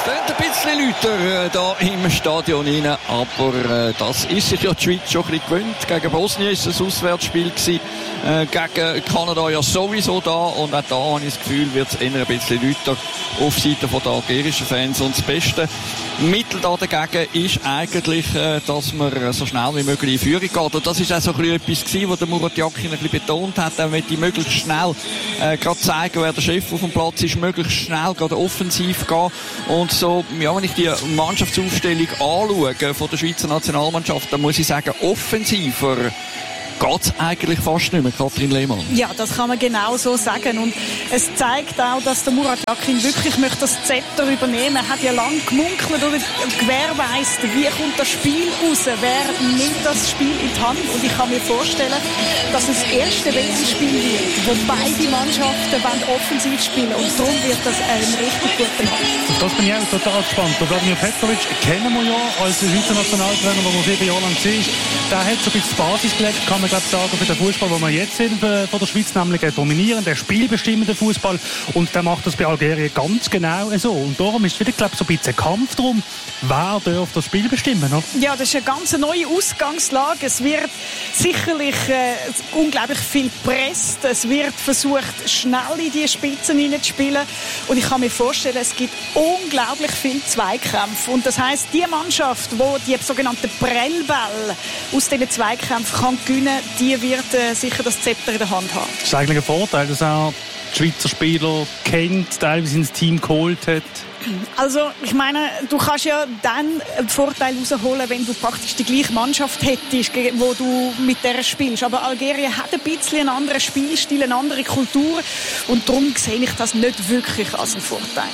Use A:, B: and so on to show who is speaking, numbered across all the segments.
A: Es klingt ein bisschen lauter da im Stadion rein, aber das ist sich ja die Schweiz schon ein bisschen gewöhnt. Gegen Bosnien war es ein Auswärtsspiel gewesen, gegen Kanada ja sowieso da, und auch da habe ich das Gefühl, wird es eher ein bisschen lauter auf Seite der algerischen Fans. Und das beste Mittel da dagegen ist eigentlich, dass man so schnell wie möglich in Führung geht. Und das ist auch so ein bisschen etwas gewesen, was der Murat Yakin ein bisschen betont hat. Er möchte möglichst schnell gerade zeigen, wer der Chef auf dem Platz ist, möglichst schnell gerade offensiv gehen. Und so, ja, wenn ich die Mannschaftsaufstellung anschaue von der Schweizer Nationalmannschaft, dann muss ich sagen, offensiver geht's eigentlich fast nicht mehr, Katrin Lehmann.
B: Ja, das kann man genau so sagen. Und es zeigt auch, dass der Murat Yakin wirklich möchte das Zepter übernehmen. Er hat ja lange gemunkelt oder gewährweist, wie kommt das Spiel raus? Wer nimmt das Spiel in die Hand? Und ich kann mir vorstellen, dass es das erste WM-Spiel wird, wo beide Mannschaften offensiv spielen. Und darum wird das ein richtig guter Match.
C: Das bin ich auch total gespannt. Vladimir Petkovic kennen wir ja als Schweizer Nationaltrainer, der 7 Jahre lang war. Der hat so ein bisschen die Basis gelegt, kann man sagen, für den Fußball, den wir jetzt sehen von der Schweiz, nämlich einen dominierenden, spielbestimmenden Fußball, und der macht das bei Algerien ganz genau so. Und darum ist wieder, glaube ich, so ein bisschen ein Kampf darum, wer darf das Spiel bestimmen, oder?
B: Ja, das ist eine ganz neue Ausgangslage. Es wird sicherlich unglaublich viel gepresst. Es wird versucht, schnell in die Spitzen hineinzuspielen. Und ich kann mir vorstellen, es gibt unglaublich viel Zweikämpfe. Und das heisst, die Mannschaft, die sogenannten Prellbälle aus diesen Zweikämpfen kann gewinnen, die wird sicher das Zepter in der Hand haben.
C: Das ist eigentlich ein Vorteil, dass er die Schweizer Spieler kennt, teilweise ins Team geholt hat.
B: Also, ich meine, du kannst ja dann einen Vorteil rausholen, wenn du praktisch die gleiche Mannschaft hättest, wo du mit der spielst. Aber Algerien hat ein bisschen einen anderen Spielstil, eine andere Kultur, und darum sehe ich das nicht wirklich als einen Vorteil.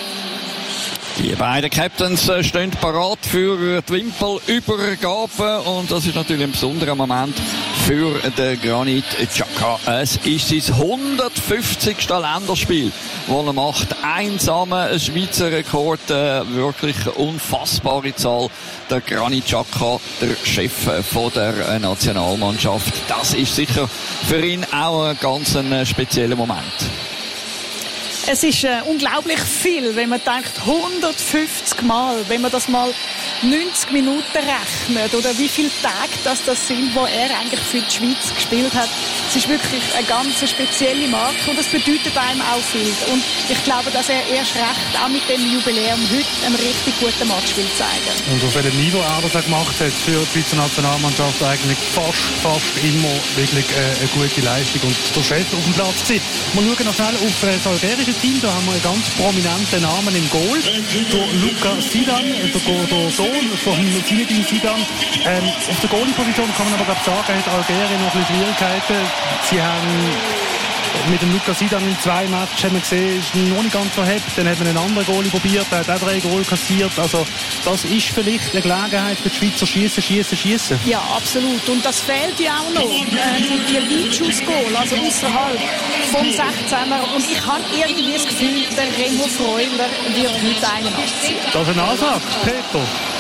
A: Die beiden Captains stehen parat für die Wimpelübergabe, und das ist natürlich ein besonderer Moment für den Granit Xhaka. Es ist sein 150. Länderspiel, das er macht. Einsamer Schweizer Rekord, wirklich unfassbare Zahl. Der Granit Xhaka, der Chef von der Nationalmannschaft. Das ist sicher für ihn auch ein ganz spezieller Moment.
B: Es ist unglaublich viel, wenn man denkt, 150 Mal, wenn man das mal 90 Minuten rechnet, oder wie viele Tage das sind, wo er eigentlich für die Schweiz gespielt hat. Es ist wirklich eine ganz spezielle Marke, und das bedeutet einem auch viel. Und ich glaube, dass er erst recht auch mit dem Jubiläum heute einen richtig guten Match will zeigen. Und
C: auf welchem Niveau er das gemacht hat für die Schweizer Nationalmannschaft, eigentlich fast immer wirklich eine gute Leistung und der Chef auf dem Platz gewesen. Wir schauen noch schnell auf das algerische Team. Da haben wir einen ganz prominenten Namen im Goal. Der Luka Zidane, der Sohn von Zinedine Zidane. Auf der Goalie-Position kann man aber sagen, hat Algerien noch ein bisschen Schwierigkeiten. Sie haben mit dem Luka Zidane in 2 Matches, haben wir gesehen, ist noch nicht ganz verhebt. Dann hat man einen anderen Goalie probiert, der hat auch 3 Goal kassiert. Also das ist vielleicht eine Gelegenheit für die Schweizer schiessen.
B: Ja, absolut. Und das fehlt ja auch noch. Die Weitschuss-Goal, also außerhalb vom 16er. Und ich habe irgendwie das Gefühl, der Remo Freuler wird heute einen abziehen.
C: Das ist eine Ansage, Peter.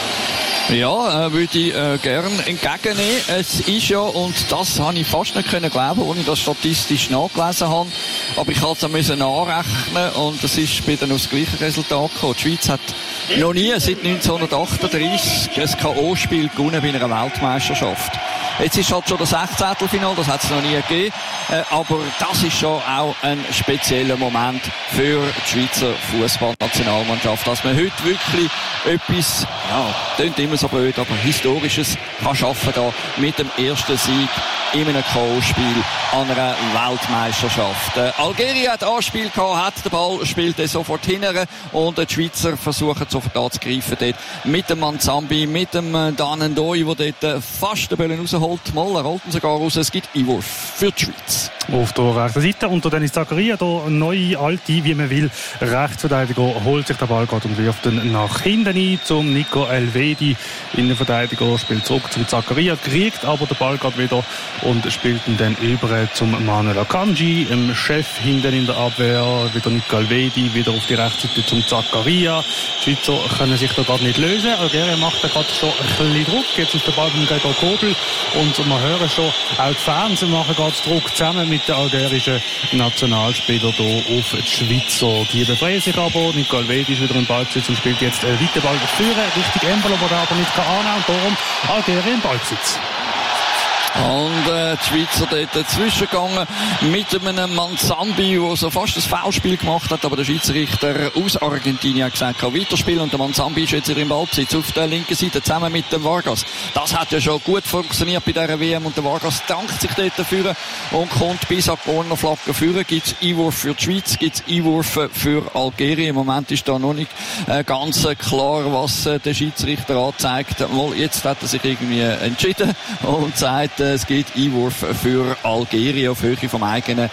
A: Ja, würde ich gerne entgegennehmen. Es ist ja, und das habe ich fast nicht glauben, als ich das statistisch nachgelesen habe, aber ich musste es nachrechnen, und es ist bei dann das gleiche Resultat gekommen. Die Schweiz hat noch nie seit 1938 ein K.O.-Spiel gewonnen bei einer Weltmeisterschaft. Jetzt ist halt schon das 16. das hat es noch nie gegeben, aber das ist schon auch ein spezieller Moment für die Schweizer Fußballnationalmannschaft, dass man heute wirklich etwas, ja, klingt immer so blöd, aber Historisches kann schaffen da mit dem ersten Sieg in einem K.O.-Spiel an einer Weltmeisterschaft. Algerien hat Anspiel gehabt, hat den Ball, spielt er sofort hinterher, und die Schweizer versuchen sofort anzugreifen dort mit dem Manzambi, mit dem Danendoi, der dort fast den Böllen rausholt. Mal, er holt ihn sogar raus. Es gibt Einwurf für die Schweiz.
C: Auf der rechten Seite unter Dennis Zakaria, der neue, alte, wie man will, Rechtsverteidiger, holt sich den Ball gerade und wirft ihn nach hinten ein zum Nico Elvedi. Innenverteidiger spielt zurück zu Zakaria, kriegt aber den Ball gerade wieder und spielten dann über zum Manuel Akanji, im Chef hinten in der Abwehr, wieder Nicole Vedi, wieder auf die Rechtsseite zum Zakaria. Die Schweizer können sich da gerade nicht lösen. Algerien macht da gerade schon ein bisschen Druck. Jetzt ist der Ball beim Gregor Kobel und wir hören schon, auch die Fans machen gerade Druck zusammen mit den algerischen Nationalspielern hier auf die Schweizer. Die befreien sich aber. Nicole Vedi ist wieder im Ballbesitz und spielt jetzt einen weiten Ball führen, Richtung Embolo, der aber nicht annehmen kann. Und darum Algerien im Ballbesitz.
A: Und die Schweizer dort dazwischen gegangen mit einem Manzambi, der so fast ein Foulspiel gemacht hat, aber der Schiedsrichter aus Argentinien hat gesagt, kann weiterspielen und der Manzambi ist jetzt im Ballbesitz auf der linken Seite zusammen mit dem Vargas. Das hat ja schon gut funktioniert bei dieser WM und der Vargas dankt sich dort dafür und kommt bis an die Cornerflagge führen. Gibt es Einwurf für die Schweiz, gibt es Einwurf für Algerien. Im Moment ist da noch nicht ganz klar, was der Schiedsrichter anzeigt. Jetzt hat er sich irgendwie entschieden und sagt, es gibt Einwurf für Algerien auf Höhe vom eigenen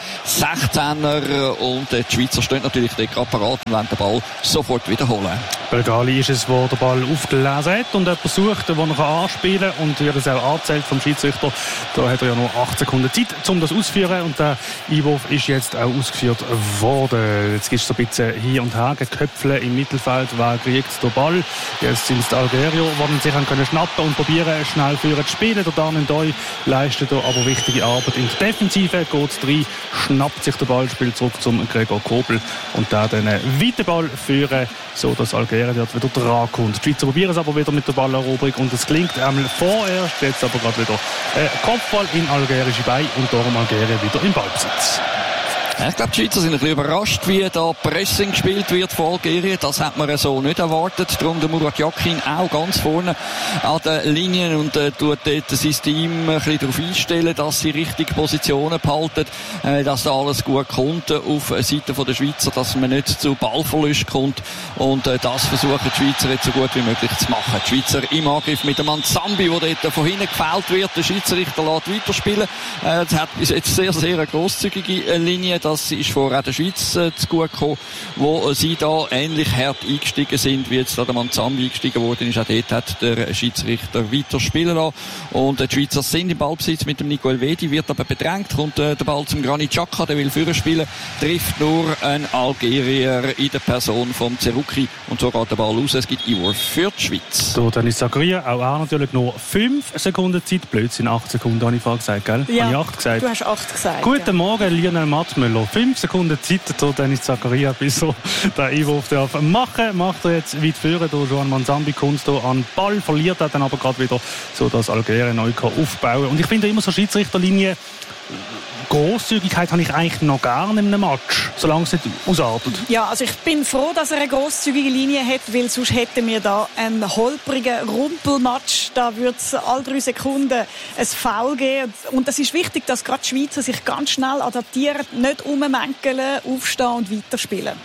A: 16er und die Schweizer stehen natürlich dort parat und wollen den Ball sofort wiederholen.
C: Belgali ist es, der den Ball aufgelesen hat und jemand sucht, den er anspielen kann und wird es auch angezählt vom Schiedsrichter. Da hat er ja noch 8 Sekunden Zeit, um das auszuführen und der Einwurf ist jetzt auch ausgeführt worden. Jetzt gibt es so ein bisschen hier und her Köpfle im Mittelfeld, wer kriegt den Ball. Jetzt sind es die Algerier, die sich können schnappen und probieren schnell führen zu spielen. Der Dan Ndoye leistet hier aber wichtige Arbeit in der Defensive, geht rein, schnappt sich den Ball, spielt zurück zum Gregor Kobel und da dann weiten Ball führen, so dass Algerien dort wieder dran kommt. Die Schweizer probieren es aber wieder mit der Balleroberung und es gelingt einmal vorerst, jetzt aber gerade wieder Kopfball in algerische Beine und darum Algerien wieder im Ballbesitz.
A: Ich glaube, die Schweizer sind ein bisschen überrascht, wie da Pressing gespielt wird von Algerien. Das hat man so nicht erwartet. Darum der Murat Yakin auch ganz vorne an den Linien und tut dort sein Team ein bisschen darauf einstellen, dass sie richtige Positionen behalten, dass da alles gut kommt auf Seite der Schweizer, dass man nicht zu Ballverlust kommt. Und das versuchen die Schweizer jetzt so gut wie möglich zu machen. Die Schweizer im Angriff mit dem Manzambi, der dort von hinten gefällt wird. Der Schiedsrichter lässt weiterspielen. Es hat bis jetzt sehr, sehr eine grosszügige Linie. Das ist vorher auch der Schweiz zu gut gekommen, wo sie da ähnlich hart eingestiegen sind, wie jetzt da der Manzambi eingestiegen worden ist. Auch dort hat der Schiedsrichter weiter spielen lassen. Und die Schweizer sind im Ballbesitz mit dem Nicole Vedi, wird aber bedrängt, kommt der Ball zum Granit Xhaka, der will führen spielen, trifft nur ein Algerier in der Person vom Zerouki und so geht der Ball raus. Es gibt Einwurf für die Schweiz.
C: So, dann ist Zakaria, auch er natürlich noch 5 Sekunden Zeit, Blödsinn, 8 Sekunden habe ich vorhin gesagt, gell?
B: Ja,
C: habe ich 8 gesagt?
B: Du hast 8 gesagt.
C: Guten Morgen, Lionel Mattmüller. 5 Sekunden Zeit, so Dennis Zakaria, bis er den Einwurf machen. Macht er jetzt weit führen. Der Joan Manzambi kommt hier an den Ball, verliert er dann aber gerade wieder, so dass Algerien neu aufbauen kann. Und ich finde immer so Schiedsrichterlinie, Grosszügigkeit habe ich eigentlich noch gar nicht in einem Match, solange es nicht ausartet.
B: Ja, also ich bin froh, dass er eine grosszügige Linie hat, weil sonst hätten wir da einen holprigen Rumpelmatch. Da würde es alle 3 Sekunden ein Foul geben. Und das ist wichtig, dass gerade die Schweizer sich ganz schnell adaptieren, nicht rummänkeln, aufstehen und weiterspielen.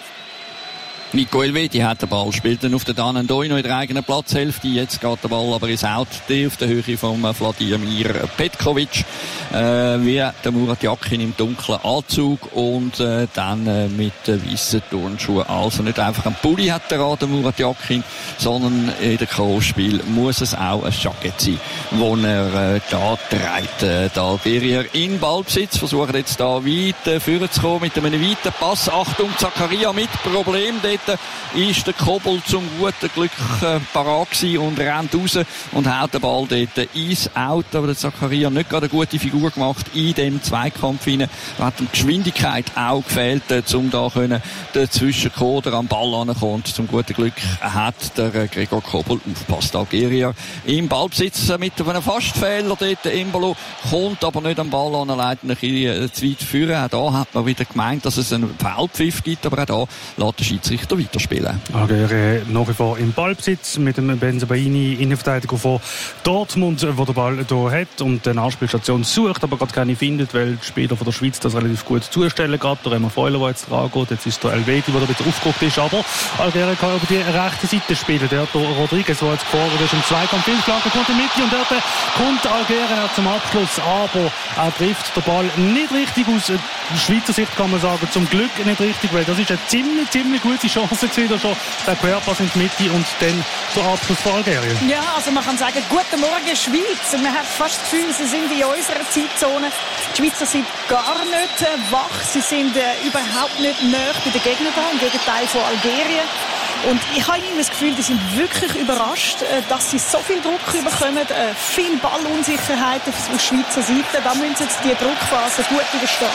A: Nico Elvedi hat den Ball, spielt dann auf den Dan Ndoye noch in der eigenen Platzhälfte. Jetzt geht der Ball aber ins Out, auf der Höhe von Vladimir Petkovic, wie der Murat Yakin im dunklen Anzug und dann mit den weißen Turnschuhen. Also nicht einfach ein Pulli hat der Murat Yakin, sondern in der K.O.-Spiel muss es auch ein Jackett sein, wo er da trägt. Der Algerier in Ballbesitz, versucht jetzt da weit vorzukommen mit einem weiten Pass. Achtung, Zakaria mit Problem. Dort ist der Kobel zum guten Glück parat gewesen und rennt raus und haut den Ball dort ins Out. Aber der Zakaria nicht gerade eine gute Figur gemacht in dem Zweikampf hinein. Hat ihm Geschwindigkeit auch gefehlt, um da dazwischen kommen oder am Ball rankommen. Und zum guten Glück hat der Gregor Kobel aufgepasst. Algerier im Ballbesitz mit einem Fastfehler dort. Embolo kommt aber nicht am Ball an, leitet ein bisschen zu weit führen. Auch da hat man wieder gemeint, dass es einen Foulpfiff gibt, aber auch da lässt der Schiedsrichter weiterspielen.
C: Algerien nach wie vor im Ballbesitz mit dem Bensebaini, Innenverteidiger von Dortmund, der den Ball hier hat und eine Anspielstation sucht, aber gerade keine findet, weil die Spieler von der Schweiz das relativ gut zustellen. Gerade der Remo Freuler, der jetzt dran geht. Jetzt ist der Elvedi, der ein bisschen aufgerückt ist, aber Algerien kann über die rechte Seite spielen. Der Rodriguez, der jetzt gefordert ist, im Zweikampf Flagge kommt in die Mitte und dort kommt Algerien auch zum Abschluss, aber er trifft den Ball nicht richtig aus Schweizer Sicht, kann man sagen, zum Glück nicht richtig, weil das ist eine ziemlich gute Chance wieder schon, der Querpass in die Mitte und dann der Abschluss von Algerien.
B: Ja, also man kann sagen, guten Morgen Schweiz. Man hat fast das Gefühl, sie sind in unserer Zeitzone. Die Schweizer sind gar nicht wach, sie sind überhaupt nicht näher bei den Gegnern da, im Gegenteil von Algerien. Und ich habe irgendwie das Gefühl, die sind wirklich überrascht, dass sie so viel Druck bekommen, viel Ballunsicherheit auf Schweizer Seite. Da müssen sie jetzt die Druckphase gut überstehen.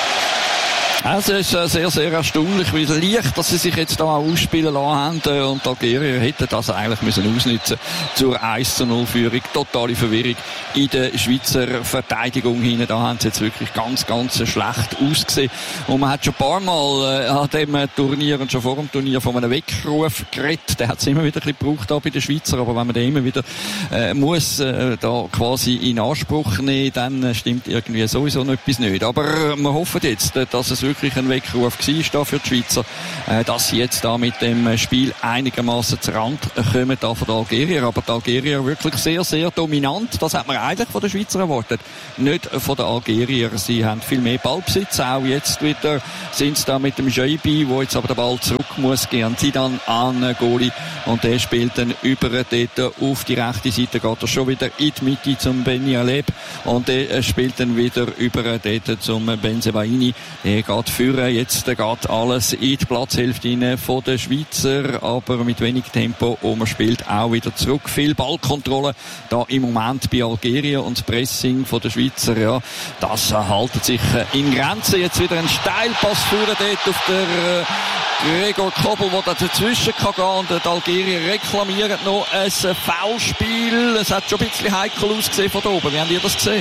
A: Also es ist sehr, sehr erstaunlich, wie leicht, dass sie sich jetzt da auch ausspielen lassen haben. Und die Algerier hätten das eigentlich müssen ausnutzen zur 1:0-Führung. Totale Verwirrung in der Schweizer Verteidigung hinein. Da haben sie jetzt wirklich ganz, ganz schlecht ausgesehen. Und man hat schon ein paar Mal an dem Turnier und schon vor dem Turnier von einem Weckruf geredet. Der hat es immer wieder ein bisschen gebraucht da bei den Schweizer. Aber wenn man den immer wieder muss da quasi in Anspruch nehmen, dann stimmt irgendwie sowieso noch etwas nicht. Aber wir hoffen jetzt, dass es wirklich ein Weckruf war für die Schweizer, dass sie jetzt da mit dem Spiel einigermaßen zu Rand kommen da von den Algerier. Aber die Algerier wirklich sehr, sehr dominant. Das hat man eigentlich von den Schweizer erwartet. Nicht von den Algerier. Sie haben viel mehr Ballbesitz. Auch jetzt wieder sind sie da mit dem Jaibi, wo jetzt aber der Ball zurück muss gehen. Sie dann an Goli und der spielt dann über dort auf die rechte Seite, geht er schon wieder in die Mitte zum Beni Aleb und der spielt dann wieder über dort zum Bensebaini. Der geht führen, jetzt geht alles in die Platzhälfte rein von den Schweizer, aber mit wenig Tempo und man spielt auch wieder zurück. Viel Ballkontrolle da im Moment bei Algerien und das Pressing von den Schweizer, ja, das haltet sich in Grenzen. Jetzt wieder ein Steilpass führen dort auf der Gregor Kobel, der da dazwischen kann gehen und die Algerier reklamieren noch ein Foulspiel. Es hat schon ein bisschen heikel ausgesehen von da oben. Wie habt ihr das gesehen?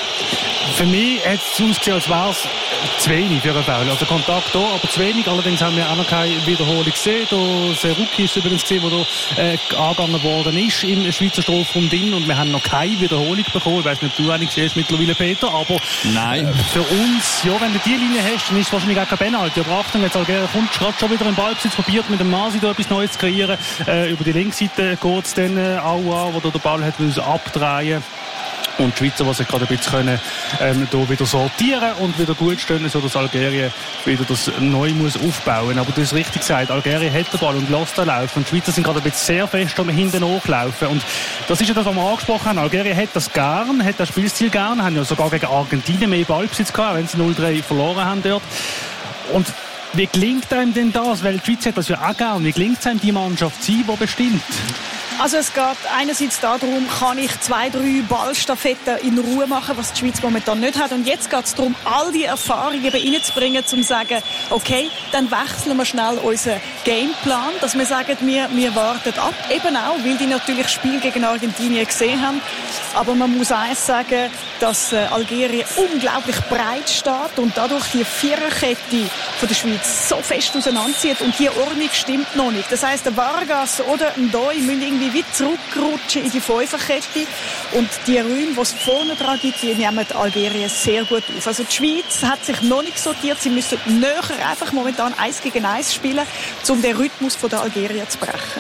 C: Für mich hat es ausgesehen, als wäre es zu wenig für einen Foul. Also Kontakt da, aber zu wenig. Allerdings haben wir auch noch keine Wiederholung gesehen. Der Seruki ist übrigens gesehen, der angegangen worden ist im Schweizer Strafraum drin und wir haben noch keine Wiederholung bekommen. Ich weiss nicht, ob du eine siehst mittlerweile, Peter, aber
A: nein.
C: Für uns, ja, wenn du die Linie hast, dann ist es wahrscheinlich auch kein Penalty. Aber Achtung, jetzt Algerien kommt gerade schon wieder im Ballbesitz, probiert mit dem Masi da etwas Neues zu kreieren. Über die Linksseite geht es dann auch an, wo der Ball hat abdrehen. Und die Schweizer, die sich gerade ein bisschen können, hier wieder sortieren und wieder gut stehen, sodass Algerien wieder das neu muss aufbauen. Aber du hast richtig gesagt, Algerien hat den Ball und lässt den laufen. Und die Schweizer sind gerade ein bisschen sehr fest hinten nachlaufen. Und das ist ja das, was wir angesprochen haben. Algerien hat das gern, hat das Spielstil gern, haben ja sogar gegen Argentinien mehr Ballbesitz gehabt, wenn sie 0-3 verloren haben dort. Und wie gelingt einem denn das? Weil die Schweiz hat das ja auch gern. Wie gelingt es einem, die Mannschaft zu sein, die bestimmt?
B: Also es geht einerseits darum, kann ich 2-3 Ballstaffetten in Ruhe machen, was die Schweiz momentan nicht hat. Und jetzt geht es darum, all die Erfahrungen reinzubringen, um zu sagen, okay, dann wechseln wir schnell unseren Gameplan, dass wir sagen, wir warten ab. Eben auch, weil die natürlich das Spiel gegen Argentinien gesehen haben. Aber man muss eins sagen, dass Algerien unglaublich breit steht und dadurch die Viererkette von der Schweiz so fest auseinanderzieht und die Ordnung stimmt noch nicht. Das heisst, der Vargas oder ein Doi müssen irgendwie wie zurückrutschen in die Fünferkette und die Räume, die es vorne dran gibt, die nehmen Algerien sehr gut auf. Also die Schweiz hat sich noch nicht sortiert, sie müssen näher einfach momentan 1 gegen 1 spielen, um den Rhythmus von der Algerien zu brechen.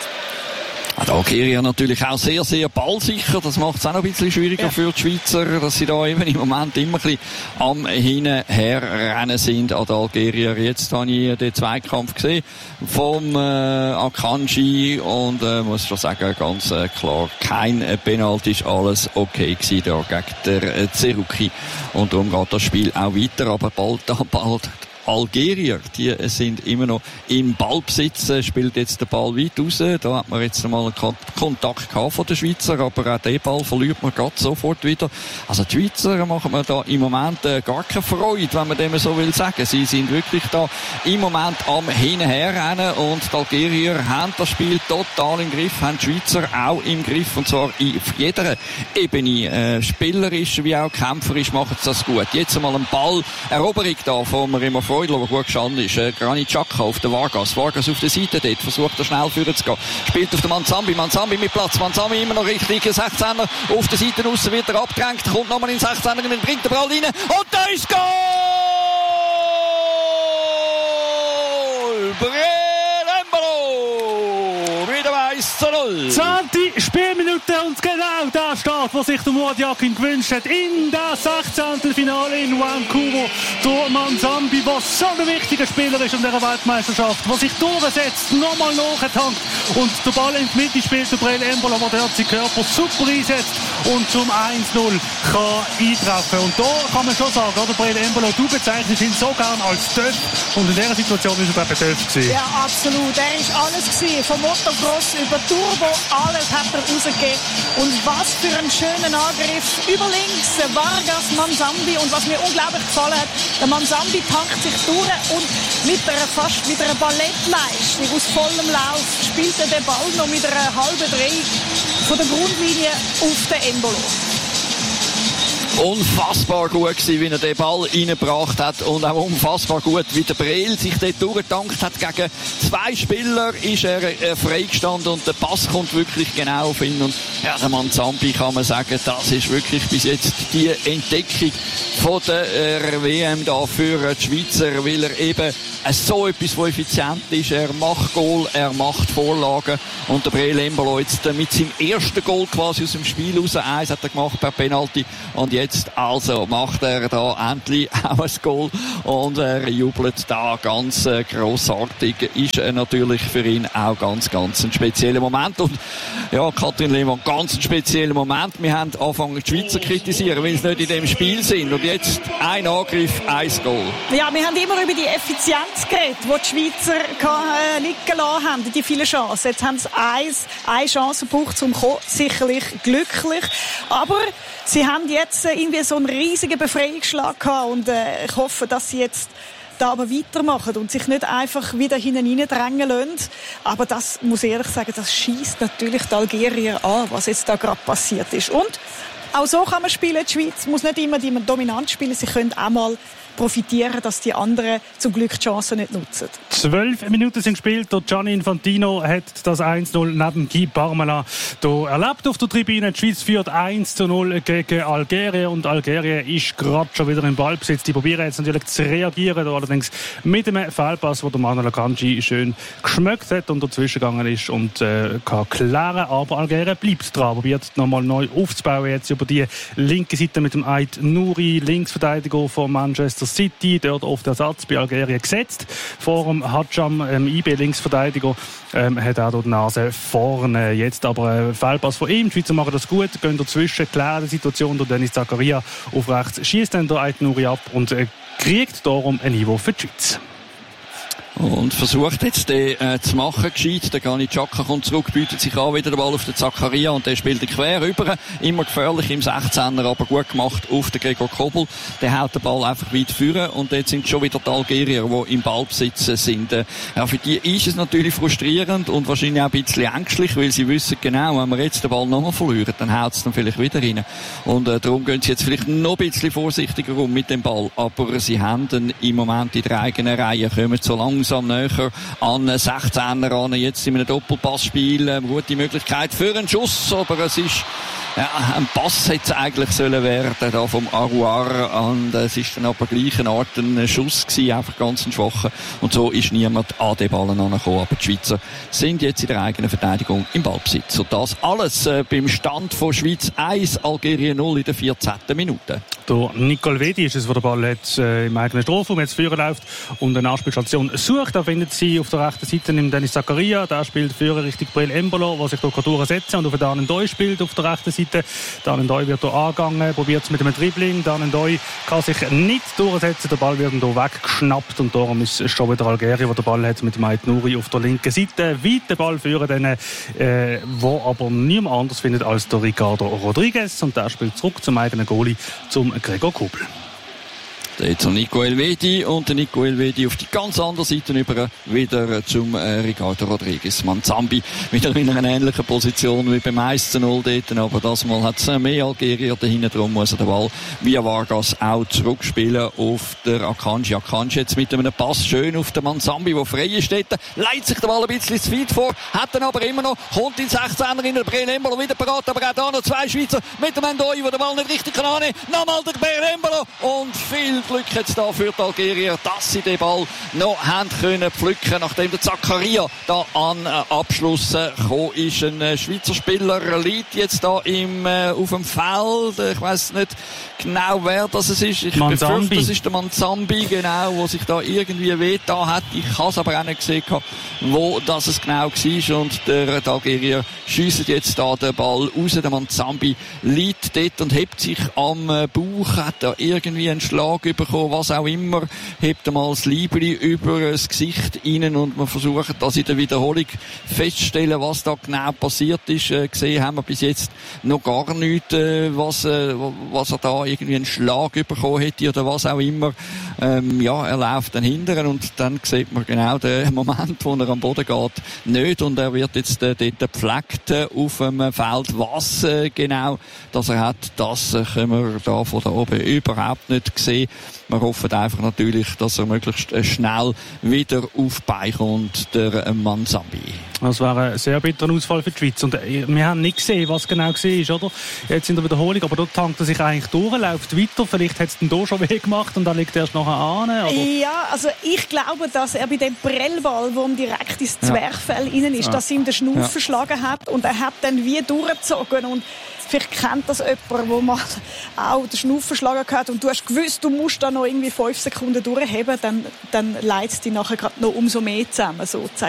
A: Die Algerier natürlich auch sehr, sehr ballsicher. Das macht es auch noch ein bisschen schwieriger für die Schweizer, dass sie da eben im Moment immer ein bisschen am Hinherrennen sind an die Algerier. Jetzt habe ich den Zweikampf gesehen vom Akanji und muss schon sagen, ganz klar, kein Penalty, ist alles okay gewesen da gegen der Seruki. Und darum geht das Spiel auch weiter, aber bald Algerier, die sind immer noch im Ballbesitz, spielt jetzt den Ball weit raus. Da hat man jetzt mal einen Kontakt gehabt von den Schweizer, aber auch den Ball verliert man gerade sofort wieder. Also die Schweizer machen mir da im Moment gar keine Freude, wenn man dem so will sagen. Sie sind wirklich da im Moment am Hinherrennen und die Algerier haben das Spiel total im Griff, haben die Schweizer auch im Griff und zwar auf jeder Ebene, spielerisch wie auch kämpferisch machen sie das gut. Jetzt einmal ein Balleroberung da von Remo Freudler, der gut gestanden ist. Granit Xhaka auf den Vargas. Vargas auf der Seite dort. Versucht er schnell vorne zu gehen. Spielt auf den Manzambi. Manzambi mit Platz. Manzambi immer noch richtig. 16er auf der Seite raus. Wird er abgedrängt. Kommt nochmal in den 16er. Bringt den Ball rein. Und da ist Goal! Brembalo! Mit dem 1:0. Goal.
C: 20 Spielminuten und genau da steht, was sich der Murat Yakin gewünscht hat. In das 16. Finale in Vancouver. Der Manzambi, der so ein wichtiger Spieler ist in dieser Weltmeisterschaft, der sich durchsetzt, nochmal nachgetankt und der Ball in die Mitte spielt, der Breel Embolo, der dort seinen Körper super einsetzt und zum 1-0 kann eintreffen. Und da kann man schon sagen, oder Breel Embolo, du bezeichnest ihn so gern als Töff und in dieser Situation ist er, glaube ich, Töff gewesen.
B: Ja, absolut. Er ist alles gewesen. Vom Motocross über Turbo, alles hat er rausgegeben. Und was für einen schönen Angriff über links, Vargas, Manzambi. Und was mir unglaublich gefallen hat, der Manzambi tankt sich durch und fast mit einer Ballettleistung aus vollem Lauf spielt er den Ball noch mit einer halben Drehung von der Grundlinie auf den Embolo.
A: Unfassbar gut gewesen, wie er den Ball reingebracht hat und auch unfassbar gut, wie der Breel sich dort durchgetankt hat. Gegen 2 Spieler ist er freigestanden und der Pass kommt wirklich genau auf ihn. Und ja, der Manzambi, kann man sagen, das ist wirklich bis jetzt die Entdeckung von der WM da für die Schweizer, weil er eben so etwas, was effizient ist. Er macht Goal, er macht Vorlagen und der Breel Embolo jetzt mit seinem ersten Goal quasi aus dem Spiel raus, 1 hat er gemacht per Penalty und jetzt also macht er da endlich auch ein Goal und er jubelt da ganz grossartig. Ist natürlich für ihn auch ganz ein spezieller Moment. Und ja, Katrin Lehmann, ganz ein spezieller Moment. Wir haben angefangen die Schweizer zu kritisieren, weil sie nicht in dem Spiel sind. Und jetzt ein Angriff, 1 Goal.
B: Ja, wir haben immer über die Effizienz geredet, die die Schweizer liegen gelassen haben, die vielen Chancen. Jetzt haben sie eine Chance gebraucht, um zu kommen. Sicherlich glücklich. Aber sie haben jetzt irgendwie so einen riesigen Befreiungsschlag gehabt und ich hoffe, dass sie jetzt da aber weitermachen und sich nicht einfach wieder hineindrängen lassen. Aber das, muss ich ehrlich sagen, das schiesst natürlich die Algerier an, was jetzt da gerade passiert ist. Und auch so kann man spielen. Die Schweiz muss nicht immer dominant spielen. Sie können auch mal profitieren, dass die anderen zum Glück die Chancen nicht nutzen.
C: 12 Minuten sind gespielt. Der Gianni Infantino hat das 1-0 neben Guy Parmelin hier erlebt auf der Tribüne. Die Schweiz führt 1-0 gegen Algerien und Algerien ist gerade schon wieder im Ballbesitz. Die probieren jetzt natürlich zu reagieren, allerdings mit einem Fehlpass, wo der Manuel Akanji schön geschmeckt hat und dazwischen gegangen ist und kann klären. Aber Algerien bleibt dran, probiert nochmal neu aufzubauen jetzt über die linke Seite mit dem Ait Nouri, Linksverteidiger von Manchester City, dort auf den Ersatz bei Algerien gesetzt. Vor dem Hadjam, IB Linksverteidiger, hat auch dort die Nase vorne. Jetzt aber Fehlpass von ihm. Die Schweizer machen das gut, gehen dazwischen, klären die Situation. Der Dennis Zakaria auf rechts schießt dann der Ait Nouri ab und kriegt darum ein Niveau für die Schweiz.
A: Und versucht jetzt den zu machen, gescheit. Der Granit Xhaka kommt zurück, bietet sich an, wieder den Ball auf den Zakaria und der spielt ihn quer rüber. Immer gefährlich im 16er, aber gut gemacht auf den Gregor Kobel. Der haut den Ball einfach weit führen und jetzt sind schon wieder die Algerier, die im Ballbesitz sind. Ja, für die ist es natürlich frustrierend und wahrscheinlich auch ein bisschen ängstlich, weil sie wissen genau, wenn wir jetzt den Ball nochmal verlieren, dann haut es dann vielleicht wieder rein. Und darum gehen sie jetzt vielleicht noch ein bisschen vorsichtiger um mit dem Ball. Aber sie haben ihn im Moment in der eigenen Reihe, kommen so langsam näher an 16er ran. Jetzt in einem Doppelpassspiel eine gute Möglichkeit für einen Schuss, aber es ist ein Pass hätte es eigentlich sollen werden da vom Arouar und es ist dann aber gleich eine Art ein Schuss gewesen, einfach ganz ein schwacher und so ist niemand an den Ballen angekommen, aber die Schweizer sind jetzt in der eigenen Verteidigung im Ballbesitz und das alles beim Stand von Schweiz 1, Algerien 0 in der 14. Minute.
C: Der Nicole Wedi ist es, der den Ball hat, im eigenen Strafraum jetzt Führer läuft und eine Nachspielstation sucht. Da findet sie auf der rechten Seite im Dennis Zakaria. Der spielt Führer Richtung Breel Embolo, der sich durch durchsetzen und auf Dan N'Doye spielt auf der rechten Seite. Dan N'Doye wird hier angegangen, probiert es mit einem Dribbling. Dan N'Doye kann sich nicht durchsetzen. Der Ball wird hier weggeschnappt und darum ist es schon wieder Algerien, der den Ball hat mit dem Ait Nouri auf der linken Seite. Weit den Ball führen, wo aber niemand anders findet als der Ricardo Rodriguez und der spielt zurück zum eigenen Goalie, zum Gregor Kobel.
A: Jetzt Nico Elvedi und der Nico Elvedi auf die ganz andere Seite über wieder zum Ricardo Rodriguez. Manzambi wieder in einer ähnlichen Position wie beim 1-0 dort, aber das Mal hat es mehr Algerier dahinter, darum muss er den Ball via Vargas auch zurückspielen auf der Akanji. Akanji jetzt mit einem Pass schön auf den Manzambi, der frei ist dort, leitet sich den Ball ein bisschen zu weit vor, hat dann aber immer noch, kommt in 16er in der Breel Embolo wieder parat, aber auch da noch 2 Schweizer mit dem N'Doye, der den Ball nicht richtig kann annehmen. Nochmal der Breel Embolo und viel Glück jetzt da für die Algerier, dass sie den Ball noch haben können pflücken, nachdem der Zakaria da an Abschluss gekommen ist. Ein Schweizer Spieler liegt jetzt da auf dem Feld. Ich weiss nicht genau, wer das ist. Ich befürchte, das ist der Manzambi, genau, der sich da irgendwie wehgetan hat. Ich habe es aber auch nicht gesehen, wo das es genau war. Und der Algerier schiesst jetzt da den Ball raus. Der Manzambi liegt dort und hebt sich am Bauch, hat da irgendwie einen Schlag bekommen, was auch immer, hebt mal das Leibli über das Gesicht rein und wir versuchen das in der Wiederholung festzustellen, was da genau passiert ist. Gesehen haben wir bis jetzt noch gar nichts, was er da irgendwie einen Schlag bekommen hätte oder was auch immer. Er läuft dann hinterher und dann sieht man genau den Moment, wo er am Boden geht, nicht, und er wird jetzt dort gepflegt auf dem Feld. Was genau das er hat, das können wir da von da oben überhaupt nicht sehen. Wir hoffen einfach natürlich, dass er möglichst schnell wieder auf die Beine kommt, der Manzambi.
C: Das wäre ein sehr bitterer Ausfall für die Schweiz. Und wir haben nicht gesehen, was genau war, oder? Jetzt in der Wiederholung, aber dort tankt er sich eigentlich durch, läuft weiter. Vielleicht hat es dann hier schon weh gemacht und dann liegt er erst nachher an. Oder?
B: Ja, also ich glaube, dass er bei dem Prellball, wo ihm direkt ins Zwerchfell rein ist, dass ihm der Schnuff verschlagen hat und er hat dann wie durchgezogen und vielleicht kennt das jemand, wo man auch den Schnuff verschlagen hat und du hast gewusst, du musst da noch irgendwie 5 Sekunden durchheben, dann leitet es dich nachher gerade noch umso mehr zusammen, sozusagen.